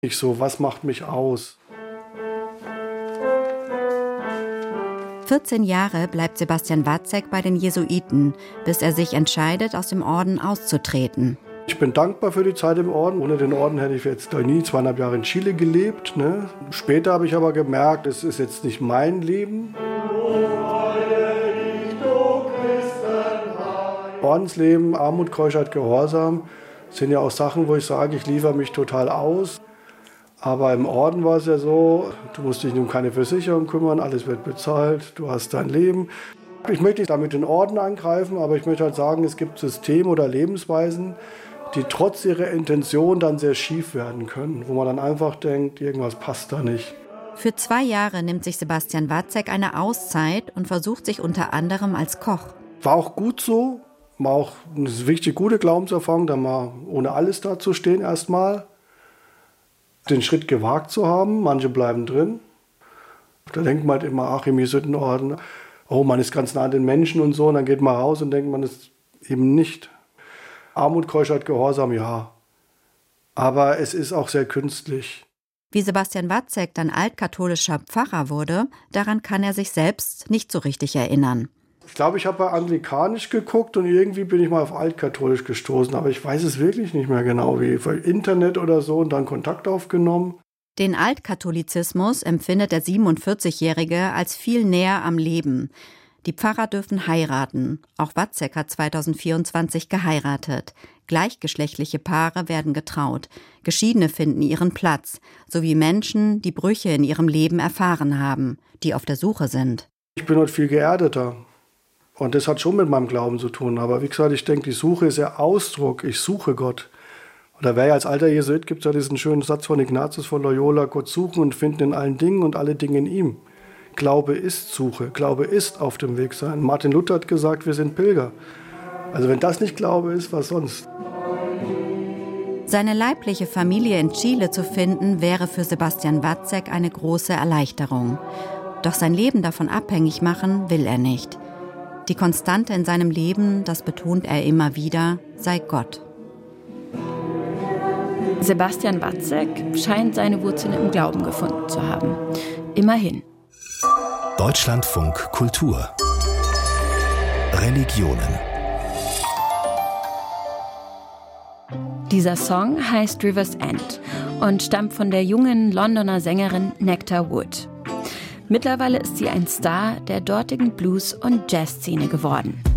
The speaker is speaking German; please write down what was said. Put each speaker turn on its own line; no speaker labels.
Ich so, was macht mich aus?
14 Jahre bleibt Sebastian Watzek bei den Jesuiten, bis er sich entscheidet, aus dem Orden auszutreten.
Ich bin dankbar für die Zeit im Orden. Ohne den Orden hätte ich jetzt nie 2,5 Jahre in Chile gelebt. Ne? Später habe ich aber gemerkt, es ist jetzt nicht mein Leben. Ordensleben, Armut, Keuschheit, Gehorsam sind ja auch Sachen, wo ich sage, ich liefere mich total aus. Aber im Orden war es ja so, du musst dich um keine Versicherung kümmern, alles wird bezahlt, du hast dein Leben. Ich möchte nicht damit den Orden angreifen, aber ich möchte halt sagen, es gibt Systeme oder Lebensweisen, die trotz ihrer Intention dann sehr schief werden können, wo man dann einfach denkt, irgendwas passt da nicht.
Für 2 Jahre nimmt sich Sebastian Watzek eine Auszeit und versucht sich unter anderem als Koch.
War auch gut so, war auch eine wichtige, gute Glaubenserfahrung, da mal ohne alles dazustehen erstmal. Den Schritt gewagt zu haben, manche bleiben drin. Da denkt man halt immer, ach, im Jesuitenorden, oh, man ist ganz nah an den Menschen und so. Und dann geht man raus und denkt, man ist eben nicht. Armut, Keuschheit, Gehorsam, ja. Aber es ist auch sehr künstlich.
Wie Sebastian Watzek dann altkatholischer Pfarrer wurde, daran kann er sich selbst nicht so richtig erinnern.
Ich glaube, ich habe bei Anglikanisch geguckt und irgendwie bin ich mal auf altkatholisch gestoßen. Aber ich weiß es wirklich nicht mehr genau, wie für Internet oder so, und dann Kontakt aufgenommen.
Den Altkatholizismus empfindet der 47-Jährige als viel näher am Leben. Die Pfarrer dürfen heiraten. Auch Watzek hat 2024 geheiratet. Gleichgeschlechtliche Paare werden getraut. Geschiedene finden ihren Platz, sowie Menschen, die Brüche in ihrem Leben erfahren haben, die auf der Suche sind.
Ich bin heute viel geerdeter. Und das hat schon mit meinem Glauben zu tun. Aber wie gesagt, ich denke, die Suche ist ja Ausdruck. Ich suche Gott. Oder wer ja als alter Jesuit, gibt es ja diesen schönen Satz von Ignatius von Loyola: Gott suchen und finden in allen Dingen und alle Dinge in ihm. Glaube ist Suche. Glaube ist auf dem Weg sein. Martin Luther hat gesagt, wir sind Pilger. Also wenn das nicht Glaube ist, was sonst?
Seine leibliche Familie in Chile zu finden, wäre für Sebastian Watzek eine große Erleichterung. Doch sein Leben davon abhängig machen will er nicht. Die Konstante in seinem Leben, das betont er immer wieder, sei Gott.
Sebastian Watzek scheint seine Wurzeln im Glauben gefunden zu haben. Immerhin.
Deutschlandfunk Kultur. Religionen.
Dieser Song heißt River's End und stammt von der jungen Londoner Sängerin Nectar Wood. Mittlerweile ist sie ein Star der dortigen Blues- und Jazzszene geworden.